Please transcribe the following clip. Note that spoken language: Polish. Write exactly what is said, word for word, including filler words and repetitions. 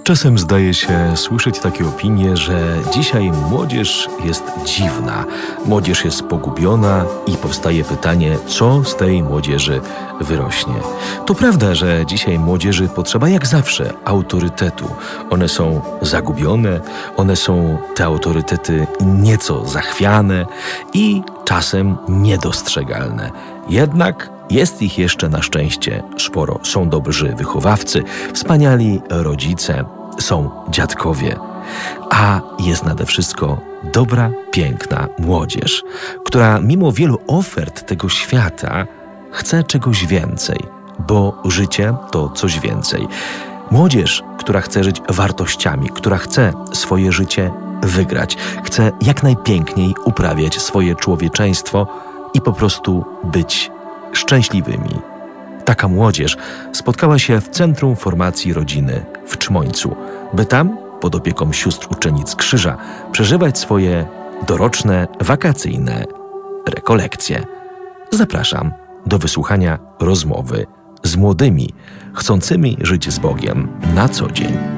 Czasem zdaje się słyszeć takie opinie, że dzisiaj młodzież jest dziwna, młodzież jest pogubiona i powstaje pytanie, co z tej młodzieży wyrośnie. To prawda, że dzisiaj młodzieży potrzeba jak zawsze autorytetu. One są zagubione, one są, te autorytety, nieco zachwiane i czasem niedostrzegalne. Jednak jest ich jeszcze na szczęście sporo. Są dobrzy wychowawcy, wspaniali rodzice, są dziadkowie. A jest nade wszystko dobra, piękna młodzież, która mimo wielu ofert tego świata chce czegoś więcej, bo życie to coś więcej. Młodzież, która chce żyć wartościami, która chce swoje życie wygrać, chce jak najpiękniej uprawiać swoje człowieczeństwo i po prostu być szczęśliwymi. Taka młodzież spotkała się w Centrum Formacji Rodziny w Czmońcu, by tam, pod opieką sióstr uczennic Krzyża, przeżywać swoje doroczne, wakacyjne rekolekcje. Zapraszam do wysłuchania rozmowy z młodymi, chcącymi żyć z Bogiem na co dzień.